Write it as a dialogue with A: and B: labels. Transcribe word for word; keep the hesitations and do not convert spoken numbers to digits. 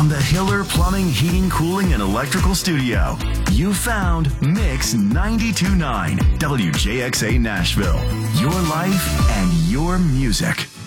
A: From the Hiller Plumbing, Heating, Cooling, and Electrical Studio, you found Mix ninety-two point nine W J X A Nashville. Your life and your music.